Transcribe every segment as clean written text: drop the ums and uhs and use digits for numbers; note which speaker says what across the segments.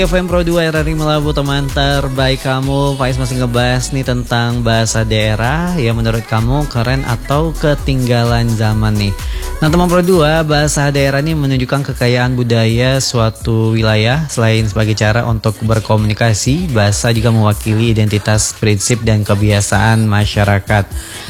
Speaker 1: FM Pro 2 RRI Melabu, teman terbaik kamu. Faiz masih ngebahas nih tentang bahasa daerah yang menurut kamu keren atau ketinggalan zaman nih. Nah teman Pro 2, bahasa daerah ini menunjukkan kekayaan budaya suatu wilayah. Selain sebagai cara untuk berkomunikasi, bahasa juga mewakili identitas, prinsip, dan kebiasaan masyarakat.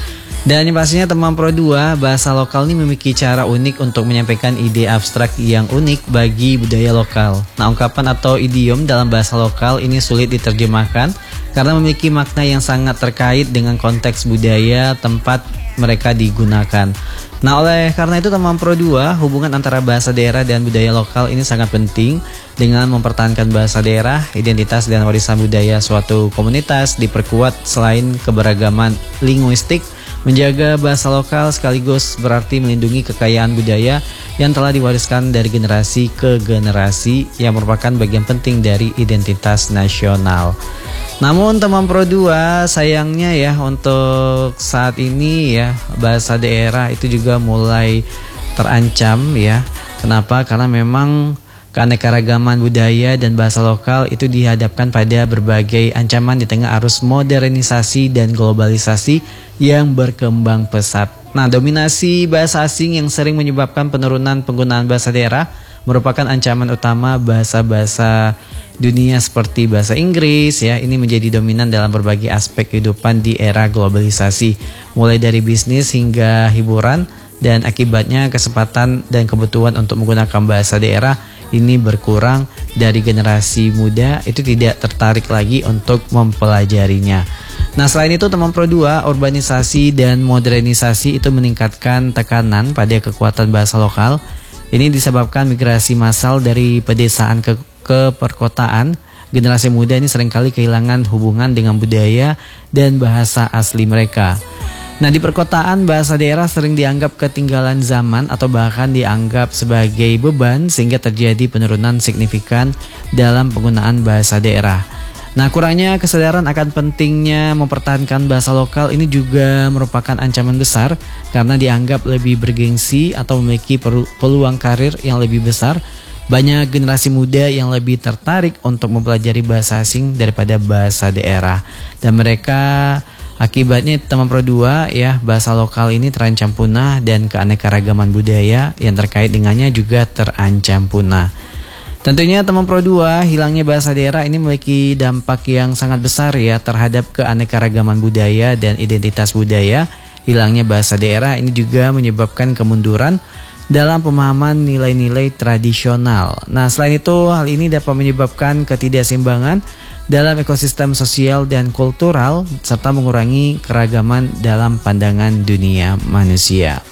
Speaker 1: Dan yang pastinya teman Pro 2, bahasa lokal ini memiliki cara unik untuk menyampaikan ide abstrak yang unik bagi budaya lokal. Nah, ungkapan atau idiom dalam bahasa lokal ini sulit diterjemahkan karena memiliki makna yang sangat terkait dengan konteks budaya tempat mereka digunakan. Nah, oleh karena itu teman Pro 2, hubungan antara bahasa daerah dan budaya lokal ini sangat penting dengan mempertahankan bahasa daerah, identitas dan warisan budaya suatu komunitas diperkuat selain keberagaman linguistik. Menjaga bahasa lokal sekaligus berarti melindungi kekayaan budaya yang telah diwariskan dari generasi ke generasi yang merupakan bagian penting dari identitas nasional. Namun teman Pro 2, sayangnya ya untuk saat ini ya bahasa daerah itu juga mulai terancam ya. Kenapa? Karena memang keanekaragaman budaya dan bahasa lokal itu dihadapkan pada berbagai ancaman di tengah arus modernisasi dan globalisasi yang berkembang pesat. Nah, dominasi bahasa asing yang sering menyebabkan penurunan penggunaan bahasa daerah merupakan ancaman utama bahasa-bahasa dunia seperti bahasa Inggris ya. Ini menjadi dominan dalam berbagai aspek kehidupan di era globalisasi, mulai dari bisnis hingga hiburan, dan akibatnya kesempatan dan kebutuhan untuk menggunakan bahasa daerah ini berkurang. Dari generasi muda itu tidak tertarik lagi untuk mempelajarinya. Nah, selain itu teman Pro 2, urbanisasi dan modernisasi itu meningkatkan tekanan pada kekuatan bahasa lokal. Ini disebabkan migrasi massal dari pedesaan ke perkotaan. Generasi muda ini seringkali kehilangan hubungan dengan budaya dan bahasa asli mereka. Nah, di perkotaan bahasa daerah sering dianggap ketinggalan zaman atau bahkan dianggap sebagai beban sehingga terjadi penurunan signifikan dalam penggunaan bahasa daerah. Nah, kurangnya kesadaran akan pentingnya mempertahankan bahasa lokal ini juga merupakan ancaman besar karena dianggap lebih bergengsi atau memiliki peluang karir yang lebih besar. Banyak generasi muda yang lebih tertarik untuk mempelajari bahasa asing daripada bahasa daerah. Dan mereka akibatnya teman Pro 2 ya, bahasa lokal ini terancam punah dan keanekaragaman budaya yang terkait dengannya juga terancam punah. Tentunya teman Pro 2, hilangnya bahasa daerah ini memiliki dampak yang sangat besar ya terhadap keanekaragaman budaya dan identitas budaya. Hilangnya bahasa daerah ini juga menyebabkan kemunduran dalam pemahaman nilai-nilai tradisional. Nah, selain itu hal ini dapat menyebabkan ketidakseimbangan dalam ekosistem sosial dan kultural serta mengurangi keragaman dalam pandangan dunia manusia.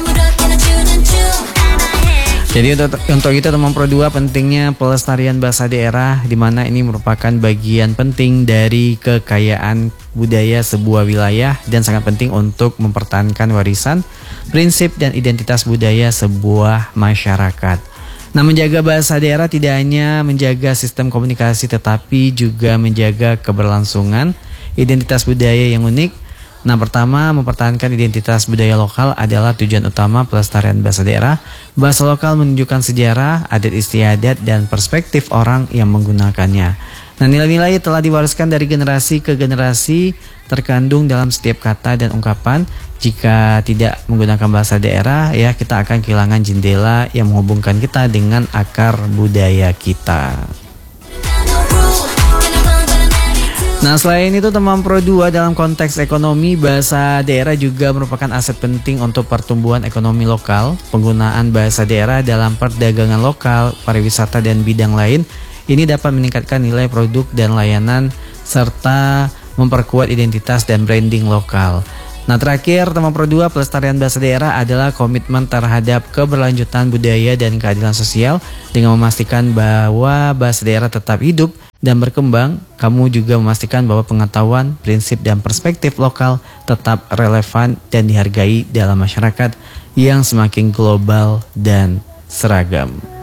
Speaker 1: Jadi untuk itu teman Pro 2, pentingnya pelestarian bahasa daerah di mana ini merupakan bagian penting dari kekayaan budaya sebuah wilayah dan sangat penting untuk mempertahankan warisan, prinsip dan identitas budaya sebuah masyarakat. Nah, menjaga bahasa daerah tidak hanya menjaga sistem komunikasi tetapi juga menjaga keberlangsungan identitas budaya yang unik. Nah, pertama, mempertahankan identitas budaya lokal adalah tujuan utama pelestarian bahasa daerah. Bahasa lokal menunjukkan sejarah, adat istiadat, dan perspektif orang yang menggunakannya. Nah, nilai-nilai telah diwariskan dari generasi ke generasi terkandung dalam setiap kata dan ungkapan. Jika tidak menggunakan bahasa daerah, ya kita akan kehilangan jendela yang menghubungkan kita dengan akar budaya kita. Nah, selain itu teman Pro 2, dalam konteks ekonomi, bahasa daerah juga merupakan aset penting untuk pertumbuhan ekonomi lokal. Penggunaan bahasa daerah dalam perdagangan lokal, pariwisata dan bidang lain ini dapat meningkatkan nilai produk dan layanan serta memperkuat identitas dan branding lokal. Nah, terakhir teman Pro 2, pelestarian bahasa daerah adalah komitmen terhadap keberlanjutan budaya dan keadilan sosial. Dengan memastikan bahwa bahasa daerah tetap hidup dan berkembang, kamu juga memastikan bahwa pengetahuan, prinsip, dan perspektif lokal tetap relevan dan dihargai dalam masyarakat yang semakin global dan seragam.